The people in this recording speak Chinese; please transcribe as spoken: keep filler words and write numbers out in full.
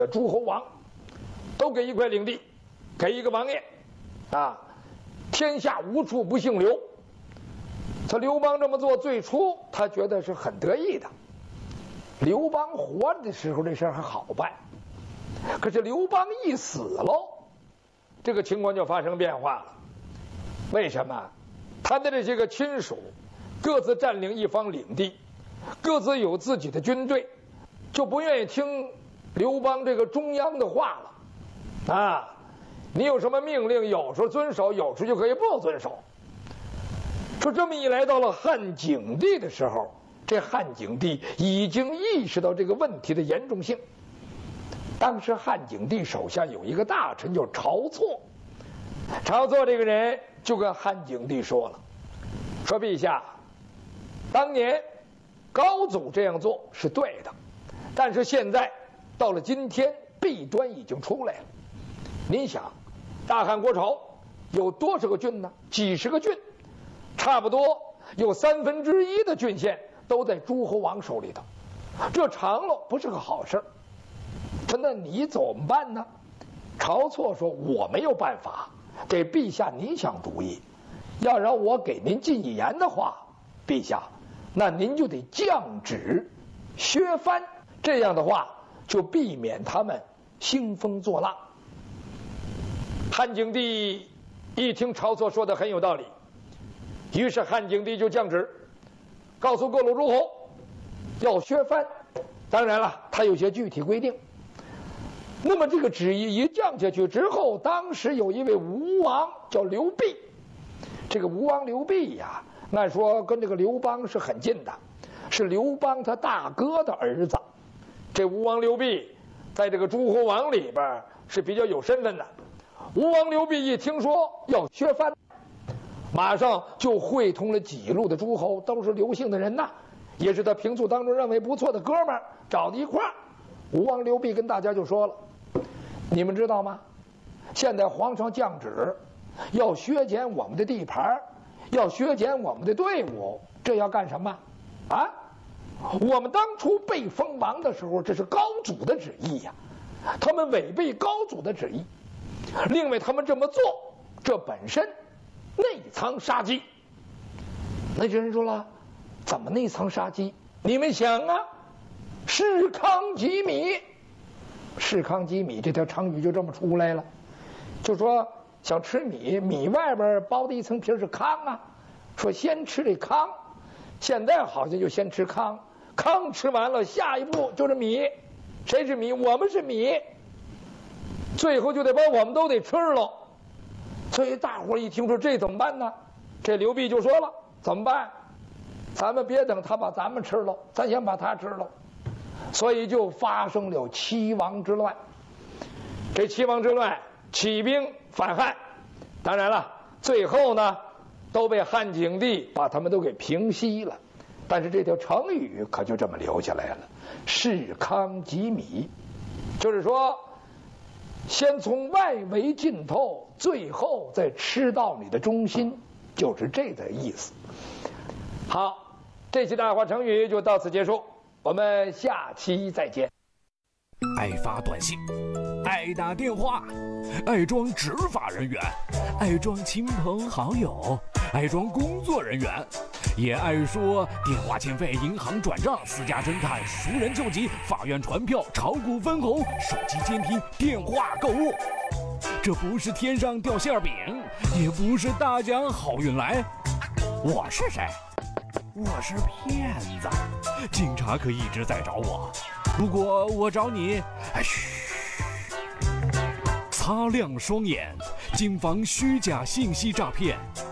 诸侯王，都给一块领地，给一个王爷，啊，天下无处不姓刘。他刘邦这么做，最初他觉得是很得意的。刘邦活着的时候，这事儿还好办，可是刘邦一死喽，这个情况就发生变化了。为什么？他的这些个亲属各自占领一方领地，各自有自己的军队，就不愿意听刘邦这个中央的话了啊！你有什么命令，有时候遵守，有时候就可以不遵守。说这么一来，到了汉景帝的时候，这汉景帝已经意识到这个问题的严重性。当时汉景帝手下有一个大臣叫晁错，晁错这个人就跟汉景帝说了，说陛下，当年高祖这样做是对的，但是现在到了今天，弊端已经出来了。您想，大汉国朝有多少个郡呢？几十个郡，差不多有三分之一的郡县都在诸侯王手里头，这长了不是个好事。说那你怎么办呢？晁错说，我没有办法，给陛下您想主意。要让我给您进一言的话，陛下，那您就得降旨削藩，这样的话就避免他们兴风作浪。汉景帝一听晁错说的很有道理，于是汉景帝就降旨，告诉各路诸侯要削藩。当然了，他有些具体规定。那么这个旨意一降下去之后，当时有一位吴王叫刘濞，这个吴王刘濞呀，按说跟这个刘邦是很近的，是刘邦他大哥的儿子。这吴王刘濞在这个诸侯王里边是比较有身份的。吴王刘濞一听说要削藩，马上就会同了几路的诸侯，都是刘姓的人呐，也是他平素当中认为不错的哥们儿，找到一块儿。吴王刘濞跟大家就说了，你们知道吗？现在皇上降旨要削减我们的地盘，要削减我们的队伍，这要干什么啊？我们当初被封王的时候，这是高祖的旨意呀、啊，他们违背高祖的旨意。另外，他们这么做，这本身内藏杀机。那些人说了，怎么内藏杀机？你们想啊，士康吉米，士康吉米这条成语就这么出来了。就说想吃米，米外边包的一层皮是糠啊，说先吃这糠，现在好像就先吃糠，糠吃完了，下一步就是米。谁是米？我们是米，最后就得把我们都得吃了。所以大伙一听说这怎么办呢？这刘濞就说了，怎么办？咱们别等他把咱们吃了，咱先把他吃了。所以就发生了七王之乱。这七王之乱起兵反汉，当然了，最后呢都被汉景帝把他们都给平息了。但是这条成语可就这么留下来了，士康吉米，就是说先从外围浸透，最后再吃到你的中心，就是这个意思。好，这期大话成语就到此结束，我们下期再见。 爱发短信，爱打电话，爱装执法人员，爱装亲朋好友，爱装工作人员，也爱说电话欠费、银行转账、私家侦探、熟人救急、法院传票、炒股分红、手机监听、电话购物。这不是天上掉馅饼，也不是大奖好运来。我是谁？我是骗子，警察可一直在找我。如果我找你，哎嘘，擦亮双眼，谨防虚假信息诈骗。